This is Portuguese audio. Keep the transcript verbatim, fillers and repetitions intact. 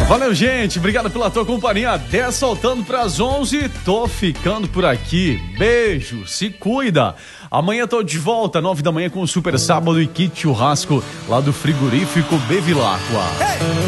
Valeu, gente. Obrigado pela tua companhia. dez soltando pras onze. Tô ficando por aqui. Beijo. Se cuida. Amanhã tô de volta, nove da manhã, com o Super Sábado e kit churrasco lá do frigorífico Bevilacqua. Hey!